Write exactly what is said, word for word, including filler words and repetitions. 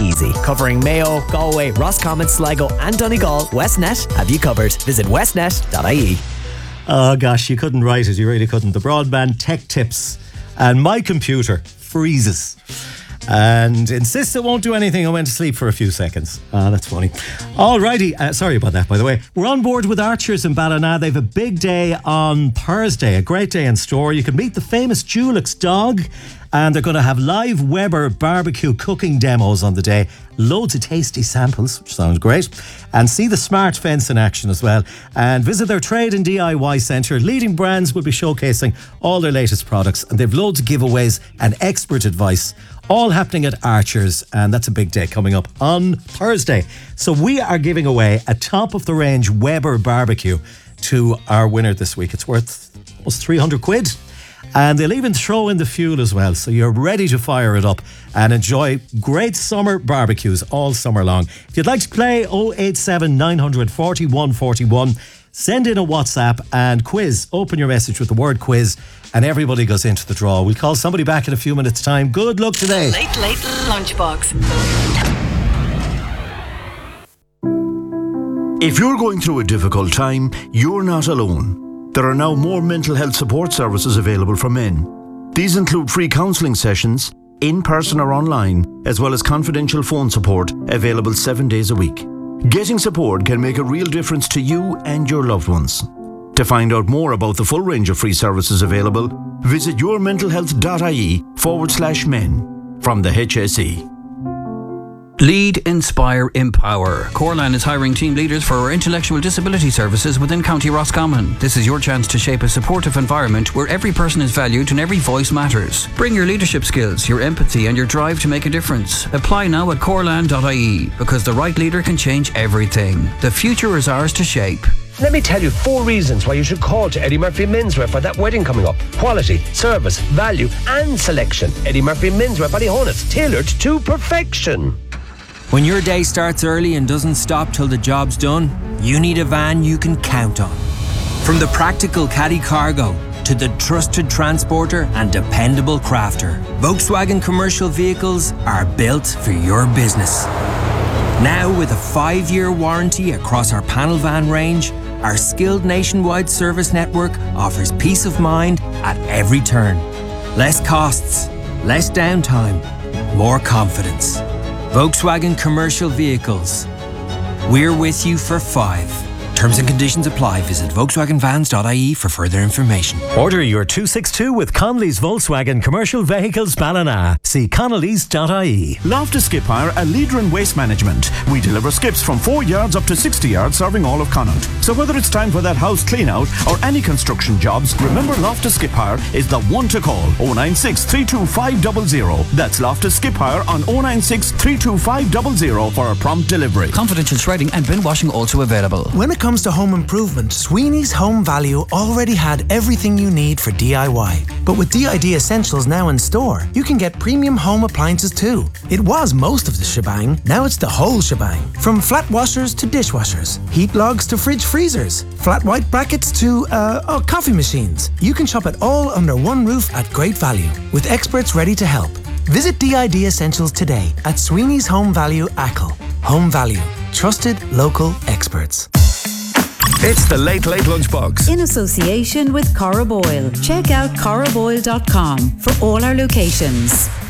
easy. Covering Mayo, Galway, Roscommon, Sligo and Donegal, Westnet have you covered. Visit westnet dot I E. Oh gosh, you couldn't write it, you really couldn't. The broadband tech tips. And my computer freezes and insists it won't do anything. I went to sleep for a few seconds. Ah, that's funny. Alrighty, uh, sorry about that, by the way. We're on board with Archers in Ballina. They have a big day on Thursday, a great day in store. You can meet the famous Dulux dog, and they're going to have live Weber barbecue cooking demos on the day. Loads of tasty samples, which sounds great. And see the smart fence in action as well. And visit their trade and D I Y centre. Leading brands will be showcasing all their latest products. And they've loads of giveaways and expert advice, all happening at Archers. And that's a big day coming up on Thursday. So we are giving away a top-of-the-range Weber barbecue to our winner this week. It's worth almost three hundred quid. And they'll even throw in the fuel as well, so you're ready to fire it up and enjoy great summer barbecues all summer long. If you'd like to play, oh eight seven nine four one four one, send in a WhatsApp and quiz. Open your message with the word quiz and everybody goes into the draw. We'll call somebody back in a few minutes' time. Good luck today. Late, late lunchbox. If you're going through a difficult time, you're not alone. There are now more mental health support services available for men. These include free counselling sessions, in person or online, as well as confidential phone support available seven days a week. Getting support can make a real difference to you and your loved ones. To find out more about the full range of free services available, visit yourmentalhealth.ie forward slash men from the H S E. Lead, Inspire, Empower. Corlan is hiring team leaders for our intellectual disability services within County Roscommon. This is your chance to shape a supportive environment where every person is valued and every voice matters. Bring your leadership skills, your empathy and your drive to make a difference. Apply now at corlan dot I E because the right leader can change everything. The future is ours to shape. Let me tell you four reasons why you should call to Eddie Murphy Menswear for that wedding coming up. Quality, service, value and selection. Eddie Murphy Menswear, Ballyhonus, tailored to perfection. When your day starts early and doesn't stop till the job's done, you need a van you can count on. From the practical caddy cargo to the trusted transporter and dependable crafter, Volkswagen commercial vehicles are built for your business. Now with a five-year warranty across our panel van range, our skilled nationwide service network offers peace of mind at every turn. Less costs, less downtime, more confidence. Volkswagen Commercial Vehicles. We're with you for five. Terms and conditions apply. Visit volkswagen vans dot I E for further information. Order your two sixty-two with Connolly's Volkswagen Commercial Vehicles Ballina. See connellys dot I E. Loftus Skip Hire, a leader in waste management. We deliver skips from four yards up to sixty yards, serving all of Connaught. So whether it's time for that house clean out or any construction jobs, remember Loftus Skip Hire is the one to call. oh nine six, three two five zero zero. That's Loftus Skip Hire on oh nine six, three two five zero zero for a prompt delivery. Confidential shredding and bin washing also available. When it comes to home improvement, Sweeney's Home Value already had everything you need for D I Y. But with D I D Essentials now in store, you can get premium home appliances too. It was most of the shebang, now it's the whole shebang. From flat washers to dishwashers, heat logs to fridge freezers, flat white brackets to, uh, oh, coffee machines. You can shop it all under one roof at great value, with experts ready to help. Visit D I D Essentials today at Sweeney's Home Value Achill. Home Value. Trusted local experts. It's the Late Late Lunchbox. In association with Corriboyle. Check out corriboyle dot com for all our locations.